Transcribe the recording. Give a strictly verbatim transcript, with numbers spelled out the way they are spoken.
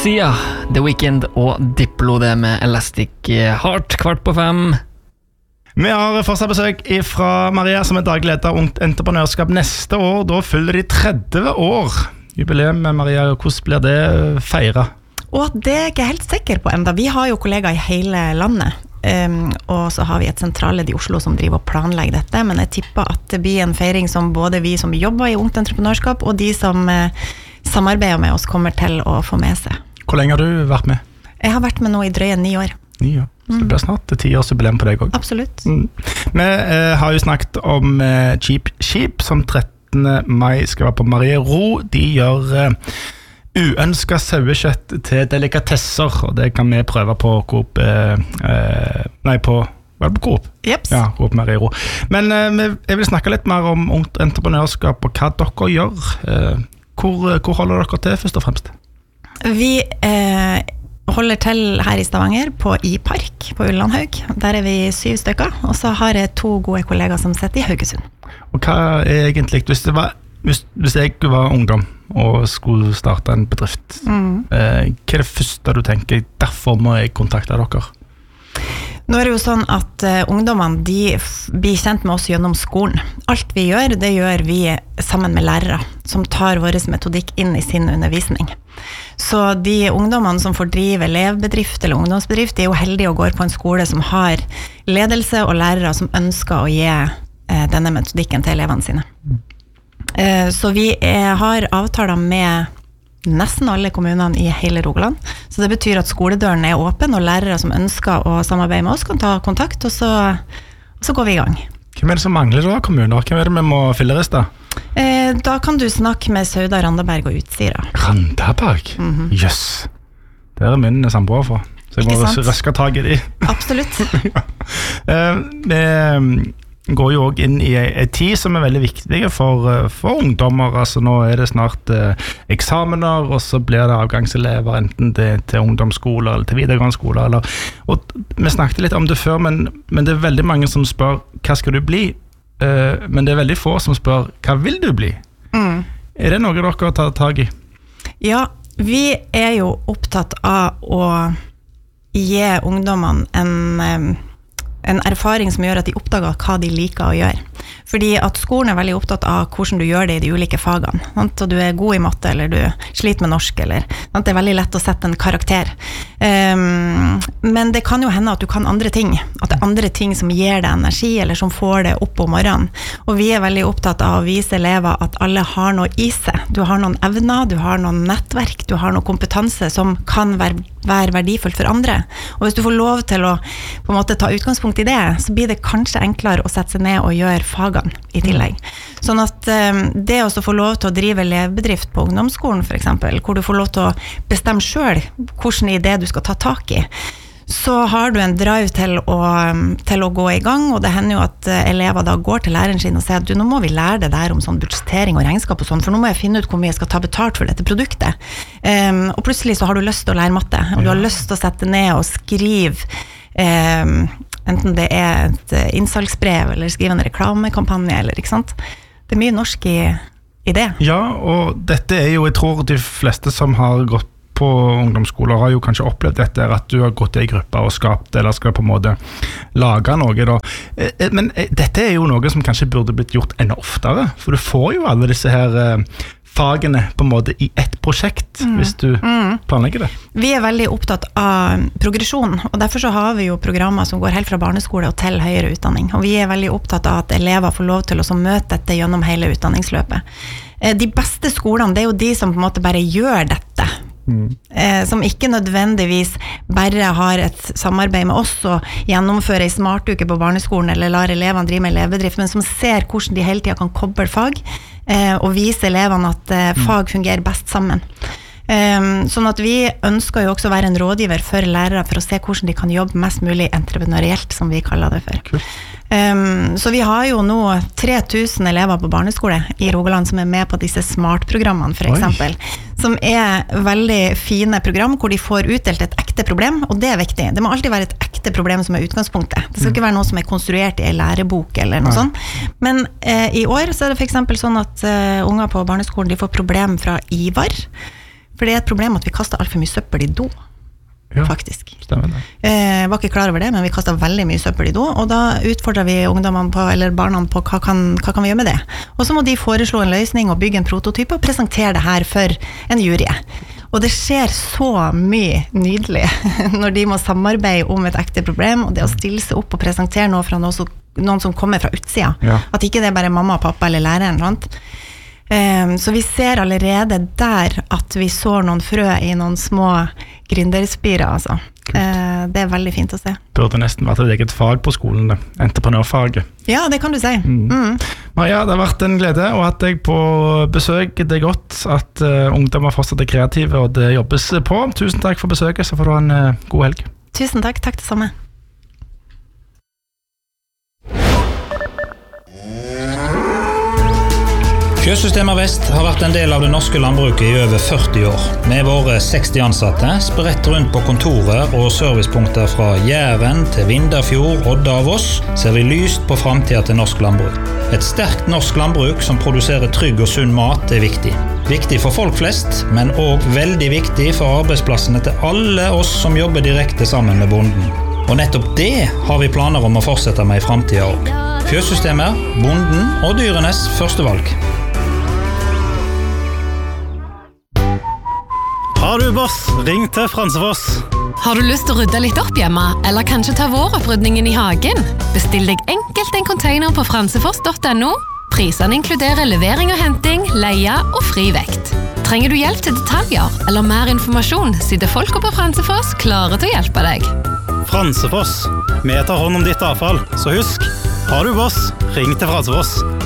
Sia, The Weeknd og Diplo det med Elastic Heart, kvart på fem. Vi har fortsatt besøk fra Maria, som er daglig leder av Ungt Entreprenørskap neste år. Da fyller de tretti år. Jubileum med Maria, hvordan blir det feiret? Og det er jeg ikke helt sikker på enda. Vi har jo kollegaer i hele landet, um, og så har vi et sentralledd i Oslo som driver og planlegger dette, men jeg tipper at det blir en feiring som både vi som jobber i Ungt Entreprenørskap og de som uh, samarbeider med oss kommer til å få med seg. Hvor lenge har du vært med? Jeg har vært med nå i drøye ni år. Ni år, så det blir snart ti års jubileum på deg også. Absolutt. Mm. Vi eh, har jo snakket om eh, Cheap Sheep, som trettende mai skal være på Mariero. De gjør eh, uønsket sauekjøtt til delikatesser, og det kan vi prøve på Coop, eh, eh, nei på, hva er det på Coop? Jeps. Ja, Coop Mariero. Men eh, jeg vil snakke litt mer om Ungt Entreprenørskap og hva dere gjør. Eh, hvor, hvor holder dere til først og fremst? Vi eh, holder til her i Stavanger på I-park på Ullandhaug. Der er vi syv stykker, og så har jeg to gode kollegaer som sitter i Haugesund. Og hva er egentlig, hvis, det var, hvis, hvis jeg var ungdom og skulle starte en bedrift, mm. eh, hva er det første du tenker, derfor må jeg kontakte dere? Nå er det jo sånn at uh, ungdommene de f- blir kjent med oss gjennom skolen. Alt vi gjør, det gjør vi sammen med lærere som tar vår metodikk inn i sin undervisning. Så de ungdommene som får drive elevbedrift eller ungdomsbedrift, de er jo heldige og går på en skole som har ledelse og lærere som ønsker å gi uh, denne metodikken til elevene sine. Uh, så vi er, har avtaler med nesten alle kommunene i hele Rogaland. Så det betyr at skoledøren er åpen, og lærere som ønsker å samarbeide med oss kan ta kontakt, og så, og så går vi i gang. Hvem er det som mangler da, kommuner? Hvem er det vi må filleriste? Eh, da kan du snakke med Sauda, Randaberg og Utsira. Randaberg? Mm-hmm. Jøss. Det er min samboer for. Så jeg må røske tag i de. Absolutt. ja. eh, det går jo også inn i en tid som er veldig viktig for, for ungdommer. Altså nå er det snart eh, eksamener, og så blir det avgangselever enten til, til ungdomsskoler eller til videregående skoler. Eller, og vi snakket litt om det før, men, men det er veldig mange som spør hva skal du bli? Eh, men det er veldig få som spør hva vil du bli? Mm. Er det noe dere tar tag i? Ja, vi er jo opptatt av å gi ungdommene en en erfaring som gjør at de oppdager hva de liker å gjøre. Fordi at skolen er veldig opptatt av hvordan du gjør det i de ulike fagene. Sant? Og du er god i matte, eller du sliter med norsk, eller sant? Det er veldig lett å sette en karakter. Um, men det kan jo hende at du kan andre ting. At det er andre ting som gir deg energi, eller som får deg opp om morgenen. Og vi er veldig opptatt av å vise elever at alle har noe i seg. Du har noen evner, du har noen nettverk, du har noe kompetanse som kan være, være verdifullt for andre. Og hvis du får lov til å på en måte ta utgangspunkt i det, så blir det kanskje enklere å sette seg ned og gjøre fagene i tillegg. Sånn at um, det å få lov til å drive elevbedrift på ungdomsskolen for eksempel, hvor du får lov til å bestemme selv hvilken idé du skal ta tak i, så har du en drive til å, til å gå i gang, og det hender jo at elever da går til læreren sin og sier at du, nå må vi lære det der om sånn budsjettering og regnskap og sånn, for nå må jeg finne ut hvor mye jeg skal ta betalt for dette produktet. Um, og plutselig så har du lyst til å lære matte, og du har lyst til å sette ned og skrive um, enten det er et innsalgsbrev eller skrive en reklamekampanje, eller ikke sant? Det er mye norsk i, i det. Ja, og dette er jo, jeg tror de fleste som har gått på ungdomsskoler har jo kanskje opplevd dette, at du har gått i gruppe og skapt, eller skal på en måte lage noe da. Men dette er jo noe som kanskje burde blitt gjort enda oftere, for du får jo alle disse her fagene på en måte i ett prosjekt, mm. hvis du mm. planlegger det. Vi er veldig opptatt av progresjon, og derfor så har vi jo programmer som går helt fra barneskole og til høyere utdanning, og vi er veldig opptatt av at elever får lov til å møte dette gjennom hele utdanningsløpet. De beste skolene, det er jo de som på en måte bare gjør dette, mm. som ikke nødvendigvis bare har et samarbeid med oss og gjennomfører en smartuke på barneskolen eller lar elevene drive med elevbedrift, men som ser hvordan de hele tiden kan koble fag og vise elevene at fag fungerer best sammen. Sånn at vi ønsker jo også å være en rådgiver for lærere for å se hvordan de kan jobbe mest mulig entreprenørielt, som vi kaller det for. Cool. Um, så vi har jo nå tre tusen elever på barneskole i Rogaland som er med på disse smart-programmene for eksempel, Oi. Som er veldig fine program hvor de får utdelt et ekte problem, og det er viktig. Det må alltid være et ekte problem som er utgangspunktet. Det skal ikke være noe som er konstruert i en lærebok eller noe Nei. Sånt. Men eh, i år så er det for eksempel sånn at uh, unger på barneskolen de får problem fra Ivar, For det er et problem at vi kaster alt for mye søppel i do. Ja, faktisk. Stemmer det. Jeg var ikke klar over det, men vi kastet veldig mye søppel i do, og da utfordrer vi ungdommene på, eller barna på hva kan, hva kan vi gjøre med det. Og så må de foreslå en løsning og bygge en prototype og presentere det her for en jury. Og det skjer så mye nydelig når de må samarbeide om et ekte problem, og det å stille seg opp og presentere noe fra noe som, noen som kommer fra utsida. Ja. At ikke det er bare mamma, pappa eller læreren, sant? Så vi ser allerede der at vi sår noen frø i noen små gründerspirer, altså. Kult. Det er veldig fint å se. Det burde nesten vært et eget fag på skolen, det. Entreprenørfaget. Ja, det kan du si. Mm. Mm. Maria, det har vært en glede å ha deg på besøk. Det er godt at uh, ungdommer fortsatt er kreative, og det jobbes på. Tusen takk for besøket, så får du ha en uh, god helg. Tusen takk, takk det samme. Fjøssystemer Vest har vært en del av det norske landbruket i over førti år. Med våre seksti ansatte spredt rundt på kontorer og servicepunkter fra Jæren til Vindafjord, Odda og Voss, ser vi lyst på fremtiden til norsk landbruk. Et sterkt norsk landbruk som produserer trygg og sunn mat er viktig. Viktig for folk flest, men også veldig viktig for arbeidsplassene til alle oss som jobber direkte sammen med bonden. Og nettopp det har vi planer om å fortsette med i fremtiden også. Fjøssystemer, bonden og dyrenes første valg. Har du boss, ring til Fransefoss. Har du lyst til å rydde litt opp hjemme, eller kanskje ta våropprydningen i hagen? Bestill deg enkelt en container på fransefoss punktum no. Prisene inkluderer levering og henting, leie og fri vekt. Trenger du hjelp til detaljer eller mer informasjon, sitter folk på Fransefoss klare til å hjelpe deg. Fransefoss, vi tar hånd om ditt avfall, så husk, har du boss, ring til Fransefoss.